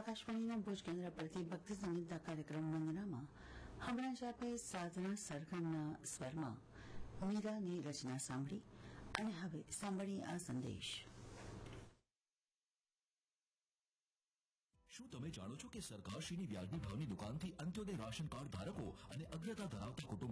આકાશવાણીના ભુજ કેન્દ્ર પરથી ભક્તિ સંગીતના કાર્યક્રમ વંદનામાં હમણાં જ આપે સાધના સરગમના સ્વરમાં મીરાની રચના સાંભળી અને હવે સાંભળી આ સંદેશ. શું તમે જાણો છો કે સરકારશ્રીની વ્યાજબી ભાવની દુકાનથી અંત્યોદય રાશન કાર્ડ ધારકો અને અગ્રતા ધરાવતા કુટુંબ